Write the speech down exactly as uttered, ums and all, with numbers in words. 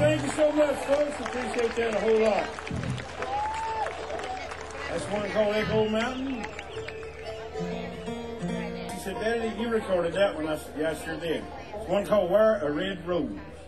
thank you so much, folks. Appreciate that a whole lot. That's one called Echo Mountain. He said, Daddy, you recorded that one. I said, yeah, I sure did. It's one called Wear a Red Rose.